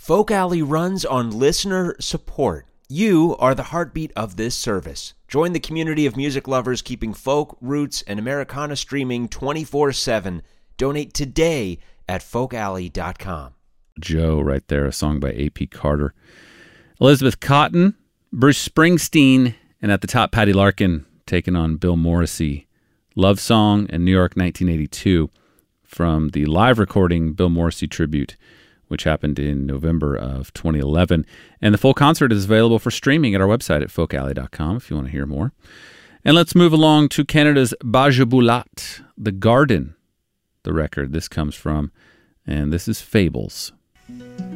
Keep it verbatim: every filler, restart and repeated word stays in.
Folk Alley runs on listener support. You are the heartbeat of this service. Join the community of music lovers keeping folk, roots, and Americana streaming twenty-four seven. Donate today at folk alley dot com. Joe right there, a song by A P Carter. Elizabeth Cotten, Bruce Springsteen, and at the top, Patty Larkin taking on Bill Morrissey. Love Song in New York, nineteen eighty-two, from the live recording Bill Morrissey tribute, which happened in November of twenty eleven. And the full concert is available for streaming at our website at folk alley dot com if you want to hear more. And let's move along to Canada's Bajaboulat, The Garden, the record this comes from, and this is Fables.